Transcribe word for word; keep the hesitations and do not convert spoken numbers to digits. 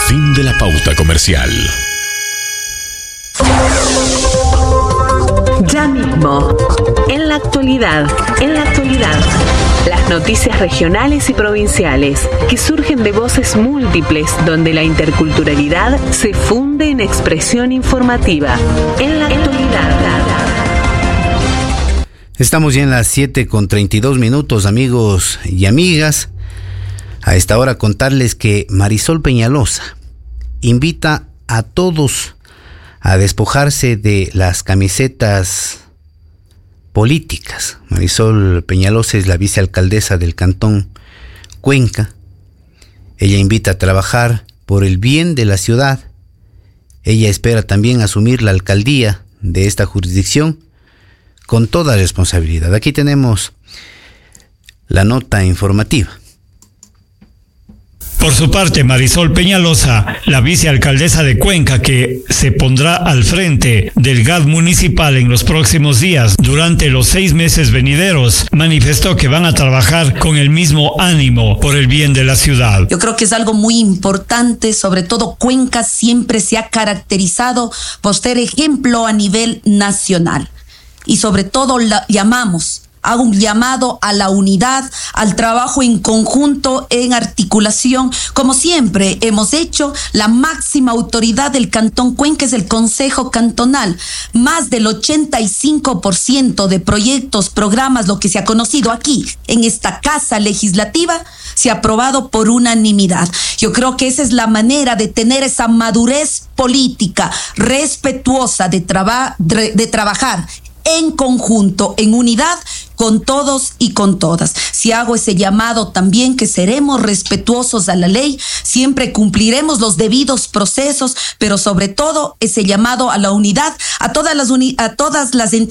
Fin de la pauta comercial. Ya mismo, en la actualidad, en la actualidad, las noticias regionales y provinciales que surgen de voces múltiples donde la interculturalidad se funde en expresión informativa. En la actualidad. Estamos ya en las siete con treinta y dos minutos, amigos y amigas. A esta hora contarles que Marisol Peñalosa invita a todos a despojarse de las camisetas políticas. Marisol Peñalosa es la vicealcaldesa del Cantón Cuenca. Ella invita a trabajar por el bien de la ciudad. Ella espera también asumir la alcaldía de esta jurisdicción con toda responsabilidad. Aquí tenemos la nota informativa. Por su parte, Marisol Peñalosa, la vicealcaldesa de Cuenca, que se pondrá al frente del G A D municipal en los próximos días durante los seis meses venideros, manifestó que van a trabajar con el mismo ánimo por el bien de la ciudad. Yo creo que es algo muy importante, sobre todo Cuenca siempre se ha caracterizado por ser ejemplo a nivel nacional. Y sobre todo la, llamamos, hago un llamado a la unidad, al trabajo en conjunto, en articulación, como siempre hemos hecho. La máxima autoridad del Cantón Cuenca es el Consejo Cantonal. Más del ochenta y cinco por ciento de proyectos, programas, lo que se ha conocido aquí en esta casa legislativa, se ha aprobado por unanimidad. Yo creo que esa es la manera de tener esa madurez política respetuosa de, traba, de, de trabajar en conjunto, en unidad, con todos y con todas. Si hago ese llamado también, que seremos respetuosos a la ley, siempre cumpliremos los debidos procesos, pero sobre todo ese llamado a la unidad, a todas las, uni- a todas las entidades